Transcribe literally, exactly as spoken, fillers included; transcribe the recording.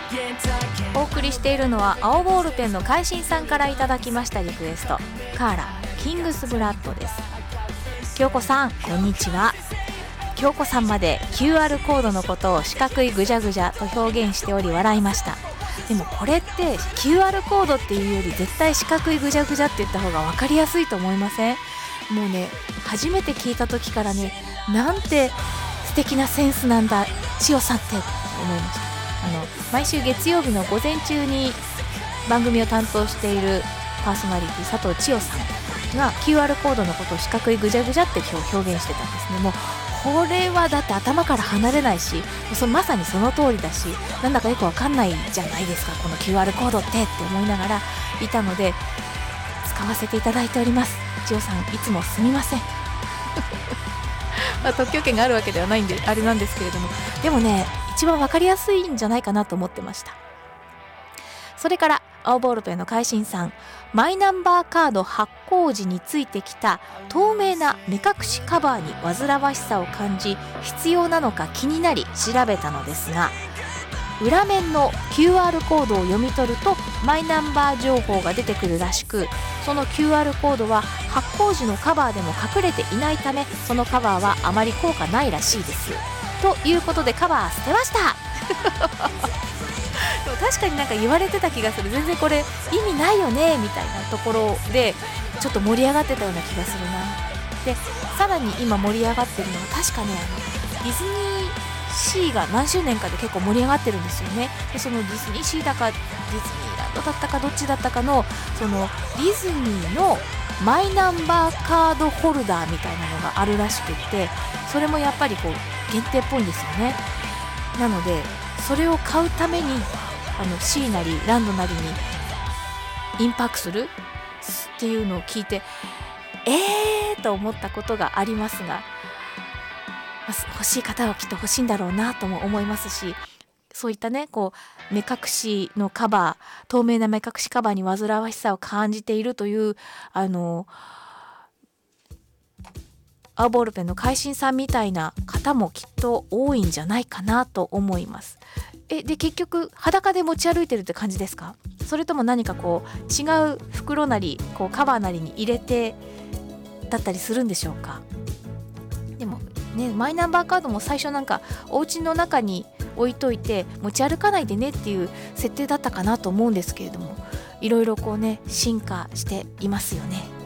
お送りしているのは青ボールペンの会心さんからいただきましたリクエスト、カーラキングスブラッドです。京子さんこんにちは。京子さんまで キューアール コードのことを四角いぐじゃぐじゃと表現しており笑いました。でもこれって キューアール コードっていうより絶対四角いぐじゃぐじゃって言った方が分かりやすいと思いません？もうね初めて聞いた時からね、なんて素敵なセンスなんだ千代さんって思いました。あの毎週月曜日の午前中に番組を担当しているパーソナリティ佐藤千代さんが キューアール コードのことを四角いぐじゃぐじゃって表現してたんですね。もうこれはだって頭から離れないし、そまさにその通りだし、なんだかよくわかんないじゃないですかこの キューアール コードってって思いながらいたので使わせていただいております。千代さんいつもすみませんまあ特許権があるわけではないんであれなんですけれども、でもね一番わかりやすいんじゃないかなと思ってました。それから青ボールペンの会心さん、マイナンバーカード発行時についてきた透明な目隠しカバーに煩わしさを感じ必要なのか気になり調べたのですが、裏面の キューアール コードを読み取るとマイナンバー情報が出てくるらしく、その キューアール コードは発行時のカバーでも隠れていないためそのカバーはあまり効果ないらしいです。ということでカバー捨てましたでも確かになんか言われてた気がする。全然これ意味ないよねみたいなところでちょっと盛り上がってたような気がするな。でさらに今盛り上がってるのは確かねあのディズニーシーが何周年かで結構盛り上がってるんですよね。でそのディズニーシーだかディズニーランドだったかどっちだったかのそのディズニーのマイナンバーカードホルダーみたいなのがあるらしくって、それもやっぱりこう限定っぽいんですよね。なのでそれを買うためにあの シー なりランドなりにインパクするっていうのを聞いてえーと思ったことがありますが、欲しい方はきっと欲しいんだろうなとも思いますし、そういったねこう目隠しのカバー、透明な目隠しカバーに煩わしさを感じているというあの青ボールペンの会心さんみたいな方もきっと多いんじゃないかなと思います。えで結局裸で持ち歩いてるって感じですか？それとも何かこう違う袋なりこうカバーなりに入れてだったりするんでしょうか？でもねマイナンバーカードも最初なんかお家の中に置いといて持ち歩かないでねっていう設定だったかなと思うんですけれども、いろいろこうね進化していますよね。